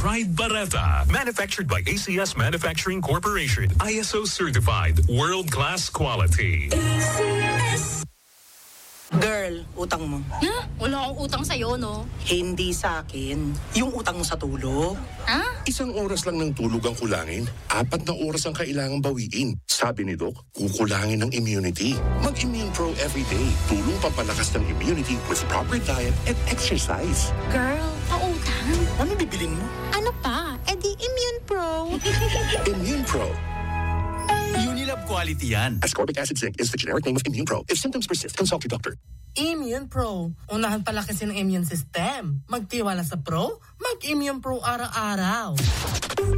Pride Barata. Manufactured by ACS Manufacturing Corporation. ISO certified. World-class quality. ACS. Girl, utang mo. Ha? Wala akong utang sa'yo, no? Hindi sa akin. Yung utang mo sa tulog. Ha? Isang oras lang ng tulog ang kulangin. 4 na oras ang kailangang bawiin. Sabi ni Doc, kukulangin ng immunity. Mag-Immune Pro everyday. Tulong pampalakas ng immunity with proper diet and exercise. Girl, pautang? Ano bibilin mo? Ano pa? Eh di Immune Pro. Immune Pro. Unilab quality yan. Ascorbic acid zinc is the generic name of Immune Pro. If symptoms persist, consult your doctor. Immune Pro. Unahan palakisin ng immune system. Magtiwala sa Pro, mag-Immune Pro araw-araw.